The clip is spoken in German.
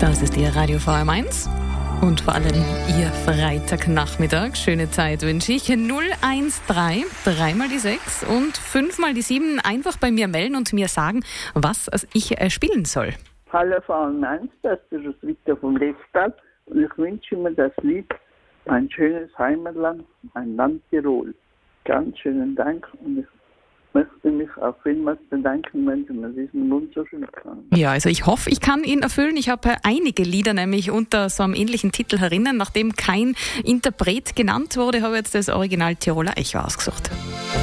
Das ist Ihr Radio VM1 und vor allem Ihr Freitagnachmittag. Schöne Zeit wünsche ich. 013, 3 mal die 6 und 5 mal die 7. Einfach bei mir melden und mir sagen, was ich spielen soll. Hallo VM1, das ist Roswitha vom Leftal und ich wünsche mir das Lied Mein schönes Heimatland, mein Land Tirol. Ganz schönen Dank und ich möchte mich auch vielmals bedanken, wenn Sie mir diesen Wunsch erfüllen können. Ja, also ich hoffe, ich kann ihn erfüllen. Ich habe einige Lieder nämlich unter so einem ähnlichen Titel herinnen. Nachdem kein Interpret genannt wurde, habe ich jetzt das Original Tiroler Echo ausgesucht.